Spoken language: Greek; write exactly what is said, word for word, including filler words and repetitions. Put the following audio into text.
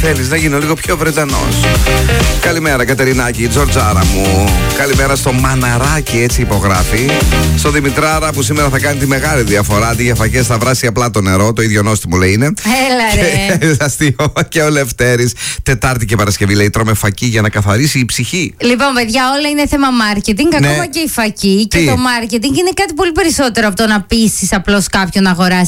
θέλεις να γίνω λίγο πιο Βρετανός. Καλημέρα Κατερινάκη, Τζορτζάρα μου. Καλημέρα στο Μαναράκι, έτσι υπογράφει. Στο Δημητράρα που σήμερα θα κάνει τη μεγάλη διαφορά. Αντί για φακές θα βράσει απλά το νερό. Το ίδιο νόστιμο λέει είναι. Έλα ρε. Αστείο. Και ο Λευτέρης. Τετάρτη και Παρασκευή λέει τρώμε φακί για να καθαρίσει η ψυχή. Λοιπόν, παιδιά, όλα είναι θέμα marketing. Ναι. Ακόμα και η φακή. Τι? Και το marketing είναι κάτι πολύ περισσότερο από το να πείσεις απλώς κάποιον να αγοράσει